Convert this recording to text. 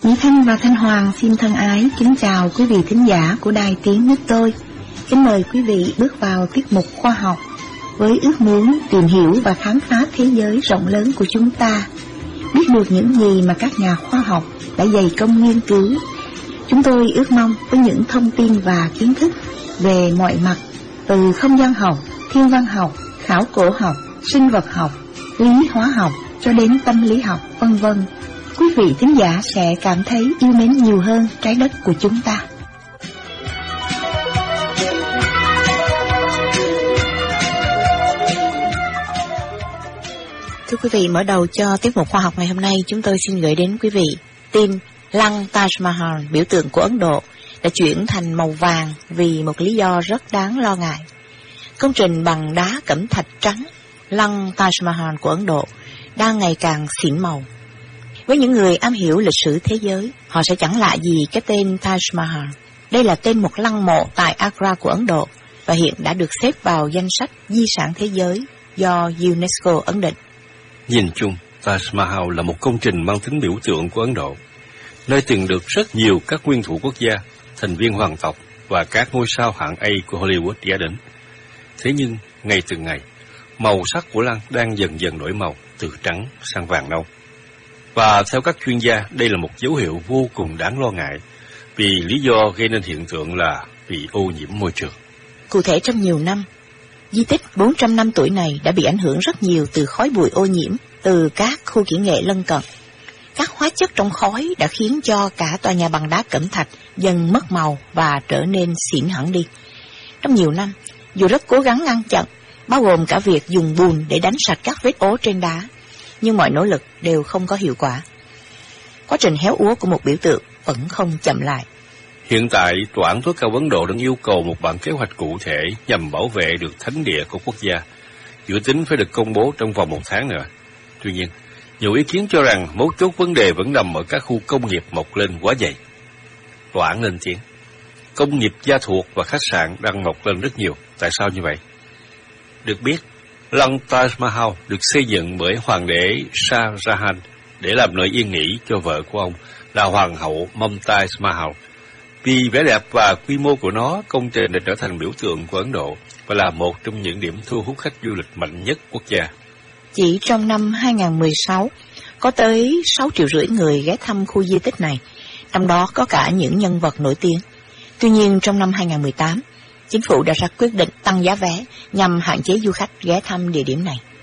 Mỹ Thanh và Thanh Hoàng xin thân ái kính chào quý vị thính giả của Đài Tiếng Nước Tôi. Kính mời quý vị bước vào tiết mục khoa học với ước muốn tìm hiểu và khám phá thế giới rộng lớn của chúng ta, biết được những gì mà các nhà khoa học đã dày công nghiên cứu. Chúng tôi ước mong với những thông tin và kiến thức về mọi mặt, từ không gian học, thiên văn học, khảo cổ học, sinh vật học, lý hóa học cho đến tâm lý học, vân vân, quý vị thính giả sẽ cảm thấy yêu mến nhiều hơn trái đất của chúng ta. Thưa quý vị, mở đầu cho tiết mục khoa học ngày hôm nay, chúng tôi xin gửi đến quý vị tin lăng Taj Mahal, biểu tượng của Ấn Độ, đã chuyển thành màu vàng vì một lý do rất đáng lo ngại. Công trình bằng đá cẩm thạch trắng, lăng Taj Mahal của Ấn Độ đang ngày càng xỉn màu. Với những người am hiểu lịch sử thế giới, họ sẽ chẳng lạ gì cái tên Taj Mahal. Đây là tên một lăng mộ tại Agra của Ấn Độ và hiện đã được xếp vào danh sách di sản thế giới do UNESCO ấn định. Nhìn chung, Taj Mahal là một công trình mang tính biểu tượng của Ấn Độ, nơi từng được rất nhiều các nguyên thủ quốc gia, thành viên hoàng tộc và các ngôi sao hạng A của Hollywood ghé đến. Thế nhưng, ngày từng ngày, màu sắc của lăng đang dần dần đổi màu từ trắng sang vàng nâu. Và theo các chuyên gia, đây là một dấu hiệu vô cùng đáng lo ngại, vì lý do gây nên hiện tượng là bị ô nhiễm môi trường. Cụ thể, trong nhiều năm, di tích 400 năm tuổi này đã bị ảnh hưởng rất nhiều từ khói bụi ô nhiễm từ các khu kỹ nghệ lân cận. Các hóa chất trong khói đã khiến cho cả tòa nhà bằng đá cẩm thạch dần mất màu và trở nên xỉn hẳn đi. Trong nhiều năm, dù rất cố gắng ngăn chặn, bao gồm cả việc dùng bùn để đánh sạch các vết ố trên đá, nhưng mọi nỗ lực đều không có hiệu quả. Quá trình héo úa của một biểu tượng vẫn không chậm lại. Hiện tại, Tòa án tối cao Ấn Độ đang yêu cầu một bản kế hoạch cụ thể nhằm bảo vệ được thánh địa của quốc gia, dự tính phải được công bố trong vòng 1 tháng nữa. Tuy nhiên, nhiều ý kiến cho rằng mấu chốt vấn đề vẫn nằm ở các khu công nghiệp mọc lên quá dày. Tòa án lên tiếng, công nghiệp gia thuộc và khách sạn đang mọc lên rất nhiều. Tại sao như vậy? Được biết, lăng Taj Mahal được xây dựng bởi hoàng đế Shah Jahan để làm nơi yên nghỉ cho vợ của ông là hoàng hậu Mumtaz Mahal. Vì vẻ đẹp và quy mô của nó, công trình đã trở thành biểu tượng của Ấn Độ và là một trong những điểm thu hút khách du lịch mạnh nhất quốc gia. Chỉ trong năm 2016, có tới 6,5 triệu người ghé thăm khu di tích này, trong đó có cả những nhân vật nổi tiếng. Tuy nhiên, trong năm 2018, chính phủ đã ra quyết định tăng giá vé nhằm hạn chế du khách ghé thăm địa điểm này.